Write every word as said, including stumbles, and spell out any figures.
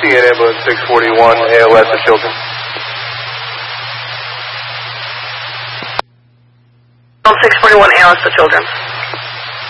C N ambulance six forty-one, A L S for children. six forty-one A L S for children.